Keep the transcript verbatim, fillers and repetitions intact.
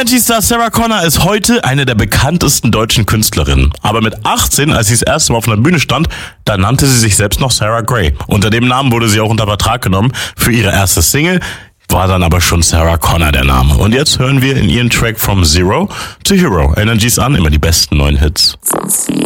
Energy-Star Sarah Connor ist heute eine der bekanntesten deutschen Künstlerinnen. Aber mit achtzehn, als sie das erste Mal auf einer Bühne stand, da nannte sie sich selbst noch Sarah Gray. Unter dem Namen wurde sie auch unter Vertrag genommen für ihre erste Single, war dann aber schon Sarah Connor der Name. Und jetzt hören wir in ihren Track From Zero to Hero. Energies an, immer die besten neuen Hits.